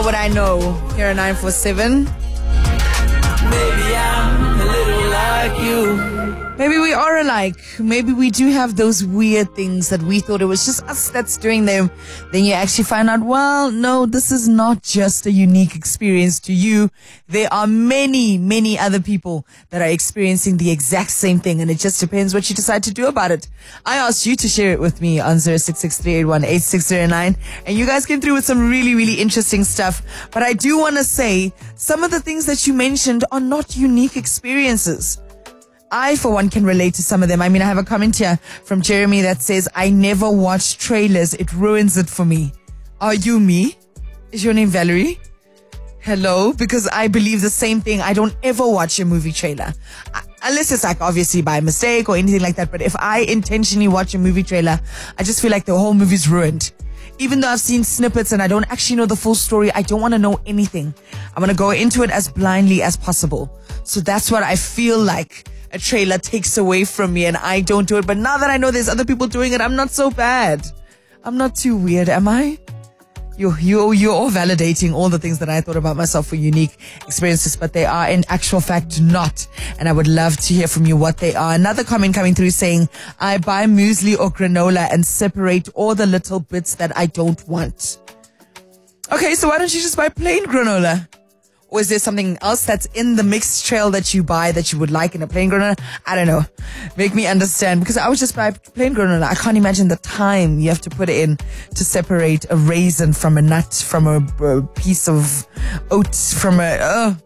What I know here at 947. Maybe I'm a little like you. Maybe we are alike. Maybe we do have those weird things that we thought it was just us that's doing them. Then you actually find out, well, no, this is not just a unique experience to you. There are many, many other people that are experiencing the exact same thing, and it just depends what you decide to do about it. I asked you to share it with me on 0663818609, and you guys came through with some really, really interesting stuff. But I do want to say some of the things that you mentioned are not unique experiences. I, for one, can relate to some of them. I mean, I have a comment here from Jeremy that says, I never watch trailers. It ruins it for me. Are you me? Is your name Valerie? Hello? Because I believe the same thing. I don't ever watch a movie trailer. Unless it's like obviously by mistake or anything like that. But if I intentionally watch a movie trailer, I just feel like the whole movie's ruined. Even though I've seen snippets and I don't actually know the full story, I don't want to know anything. I want to go into it as blindly as possible. So that's what I feel like a trailer takes away from me, and I don't do it. But now that I know there's other people doing it, I'm not so bad. I'm not too weird, am I? You're all validating all the things that I thought about myself for unique experiences, but they are in actual fact not. And I would love to hear from you what they are. Another comment coming through saying, I buy muesli or granola and separate all the little bits that I don't want. Okay, so why don't you just buy plain granola? Or is there something else that's in the mixed trail that you buy that you would like in a plain granola? I don't know. Make me understand, because I would just buy plain granola. I can't imagine the time you have to put in to separate a raisin from a nut, from a piece of oats, from a...